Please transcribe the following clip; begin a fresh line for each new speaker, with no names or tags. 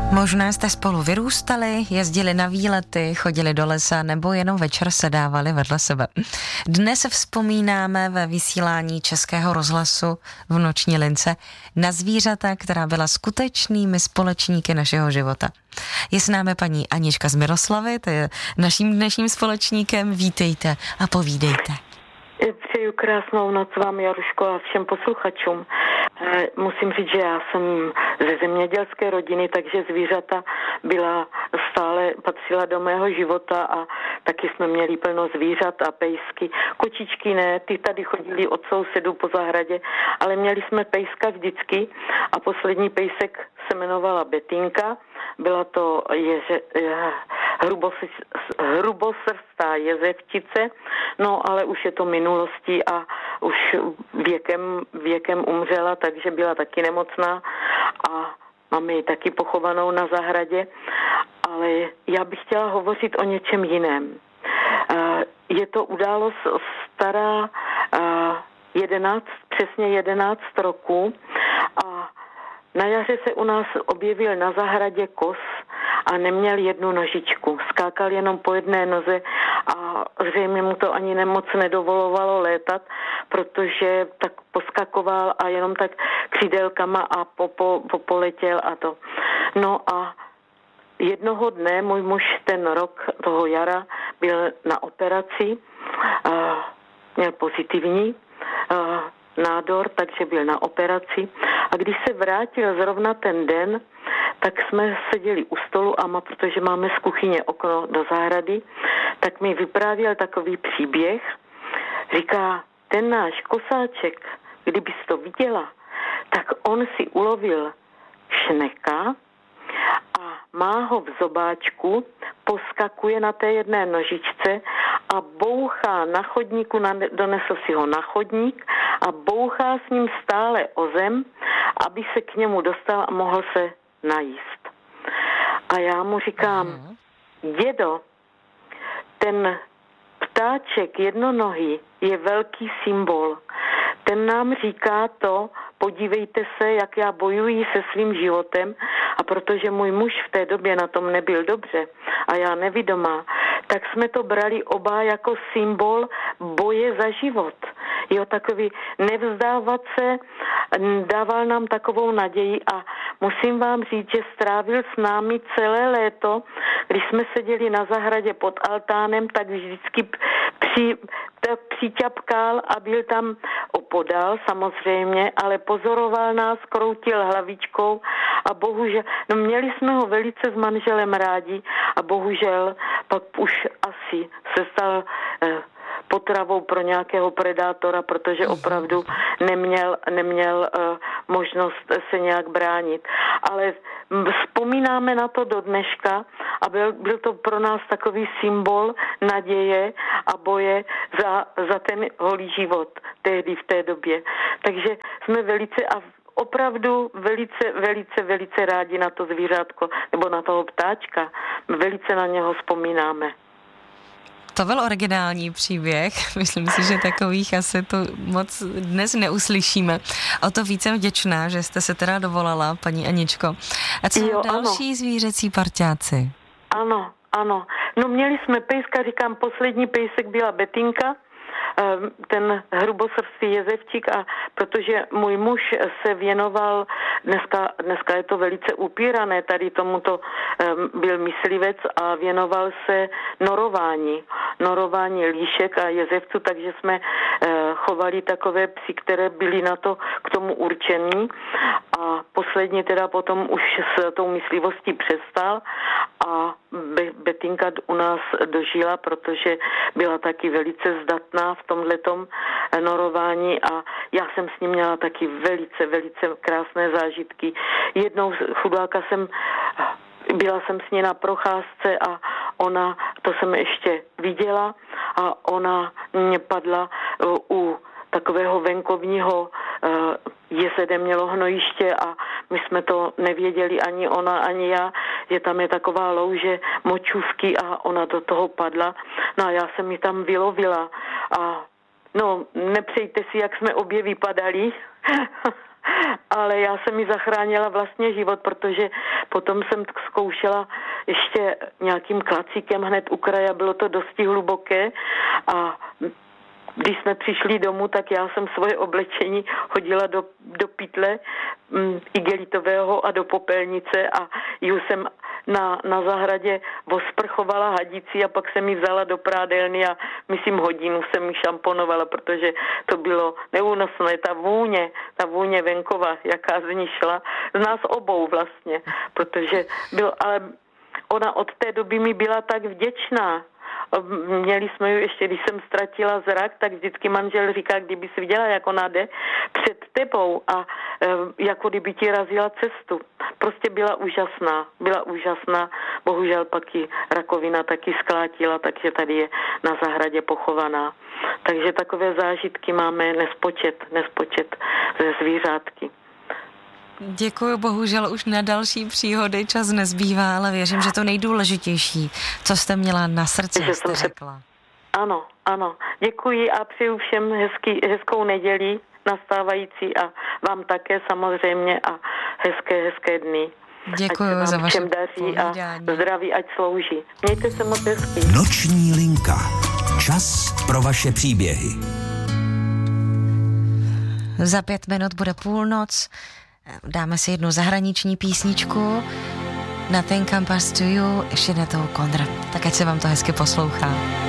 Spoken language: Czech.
Možná jste spolu vyrůstali, jezdili na výlety, chodili do lesa nebo jenom večer sedávali vedle sebe. Dnes vzpomínáme ve vysílání Českého rozhlasu v Noční lince na zvířata, která byla skutečnými společníky našeho života. Je s námi paní Anička z Miroslavy, to je naším dnešním společníkem. Vítejte a povídejte.
Přeju krásnou noc vám, Jaruško, a všem posluchačům. Musím říct, že já jsem ze zemědělské rodiny, takže zvířata patřila do mého života a taky jsme měli plno zvířat a pejsky. Kočičky ne, ty tady chodili od sousedů po zahradě, ale měli jsme pejska vždycky a poslední pejsek se jmenovala Betinka. Byla to hrubosrstá jezevčice, no ale už je to minulostí a už věkem umřela, takže byla taky nemocná a máme ji taky pochovanou na zahradě, ale já bych chtěla hovořit o něčem jiném. Je to událost stará přesně 11 roků a na jaře se u nás objevil na zahradě kos a neměl jednu nožičku. Skákal jenom po jedné noze a zřejmě mu to ani moc nedovolovalo létat, protože tak poskakoval a jenom tak křídelkama a poletěl a to. No a jednoho dne můj muž ten rok toho jara byl na operaci, měl pozitivní nádor, takže byl na operaci. A když se vrátil zrovna ten den, tak jsme seděli u stolu a protože máme z kuchyně okno do zahrady, tak mi vyprávěl takový příběh. Říká, ten náš kosáček, kdybys to viděla, tak on si ulovil šneka a má ho v zobáčku, poskakuje na té jedné nožičce a bouchá na chodníku, donesl si ho na chodník a bouchá s ním stále o zem, aby se k němu dostal a mohl se najíst. A já mu říkám, dědo, ten ptáček jednonohý je velký symbol. Ten nám říká to, podívejte se, jak já bojuji se svým životem a protože můj muž v té době na tom nebyl dobře a já nevidomá, tak jsme to brali oba jako symbol boje za život. Jo, takový nevzdávat se, dával nám takovou naději a musím vám říct, že strávil s námi celé léto, když jsme seděli na zahradě pod altánem, tak vždycky přiťapkal a byl tam opodál samozřejmě, ale pozoroval nás, kroutil hlavičkou a bohužel, měli jsme ho velice s manželem rádi a bohužel pak už asi se stal potravou pro nějakého predátora, protože opravdu neměl možnost se nějak bránit. Ale vzpomínáme na to do dneška a byl to pro nás takový symbol naděje a boje za ten holý život tehdy v té době. Takže jsme opravdu velice rádi na to zvířátko nebo na toho ptáčka. Velice na něho vzpomínáme.
To byl originální příběh. Myslím si, že takových asi to moc dnes neuslyšíme. O to více vděčná, že jste se teda dovolala, paní Aničko. A co další zvířecí parťáci?
Ano. No měli jsme pejska, říkám, poslední pejsek byla Betinka, ten hrubosrstý jezevčík a protože můj muž se věnoval, dneska je to velice upírané, tady tomuto byl myslivec a věnoval se norování líšek a jezevců, takže jsme chovali takové psy, které byly k tomu určení a posledně teda potom už s tou myslivostí přestal a Betinka u nás dožila, protože byla taky velice zdatná v tomhletom norování a já jsem s ním měla taky velice krásné zážitky. Jednou chudáka byla jsem s ní na procházce a to jsem ještě viděla a ona mě padla u takového venkovního jezede mělo hnojiště a my jsme to nevěděli ani ona, ani já, že tam je taková louže močůvky a ona do toho padla. No a já jsem ji tam vylovila a nepřejte si, jak jsme obě vypadali. ale já jsem mi zachránila vlastně život, protože potom jsem zkoušela ještě nějakým klacíkem hned u kraje, bylo to dosti hluboké a když jsme přišli domů, tak já jsem svoje oblečení hodila do pytle igelitového a do popelnice a ji jsem na zahradě osprchovala hadicí a pak jsem ji vzala do prádelny a myslím hodinu jsem ji šamponovala, protože to bylo neúnosné. Ta vůně venkova, jaká z ní šla, z nás obou vlastně, protože ale ona od té doby mi byla tak vděčná. Měli jsme ju ještě, když jsem ztratila zrak, tak vždycky manžel říká, kdyby si viděla, jak ona jde před tebou a jako kdyby ti razila cestu. Prostě byla úžasná. Bohužel pak ji rakovina taky sklátila, takže tady je na zahradě pochovaná. Takže takové zážitky máme nespočet ze zvířátky.
Děkuji, bohužel už na další příhody čas nezbývá, ale věřím, že to nejdůležitější, co jste měla na srdci, že jste řekla.
Ano. Děkuji a přeju všem hezkou neděli nastávající a vám také samozřejmě a hezké dny.
Děkuji za vaše
povídání. A zdraví, ať slouží. Mějte se moc hezky.
Noční linka. Čas pro vaše příběhy.
Za 5 minut bude půlnoc. Dáme si jednu zahraniční písničku. Nothing Compares to You, ještě Sinéad O'Connor. Tak ať se vám to hezky poslouchá.